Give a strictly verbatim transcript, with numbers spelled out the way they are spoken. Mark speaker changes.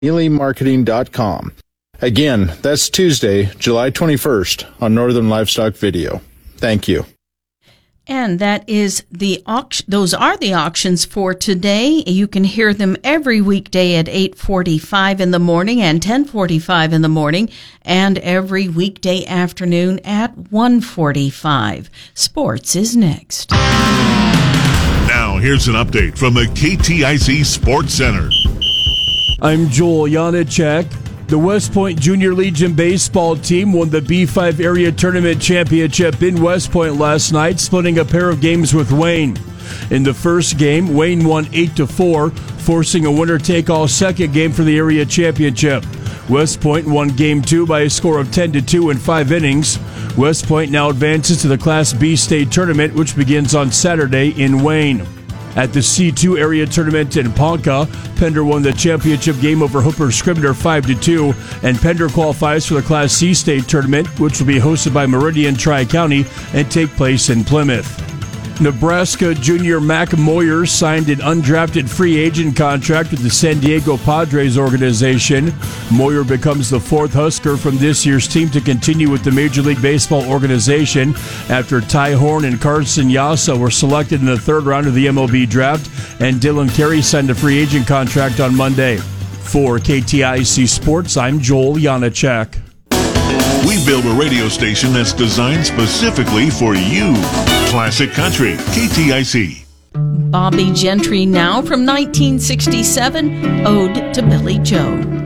Speaker 1: neely marketing dot com. Again, that's Tuesday, July twenty-first on Northern Livestock Video. Thank you.
Speaker 2: And that is the auction. Those are the auctions for today. You can hear them every weekday at eight forty-five in the morning and ten forty-five in the morning, and every weekday afternoon at one forty-five. Sports is next.
Speaker 3: Now, here's an update from the K T I C Sports Center.
Speaker 4: I'm Joel Janacek. The West Point Junior Legion baseball team won the B five Area Tournament Championship in West Point last night, splitting a pair of games with Wayne. In the first game, Wayne won eight to four, forcing a winner-take-all second game for the area championship. West Point won game two by a score of ten to two in five innings. West Point now advances to the Class B state tournament, which begins on Saturday in Wayne. At the C two area tournament in Ponca, Pender won the championship game over Hooper Scribner five to two, and Pender qualifies for the Class C state tournament, which will be hosted by Meridian Tri-County and take place in Plymouth. Nebraska junior Mac Moyer signed an undrafted free agent contract with the San Diego Padres organization. Moyer becomes the fourth Husker from this year's team to continue with the Major League Baseball organization after Ty Horn and Carson Yasa were selected in the third round of the M L B draft, and Dylan Carey signed a free agent contract on Monday. For K T I C Sports, I'm Joel Janacek.
Speaker 3: We build a radio station that's designed specifically for you. Classic Country, K T I C.
Speaker 2: Bobby Gentry now from nineteen sixty-seven, Ode to Billy Joe.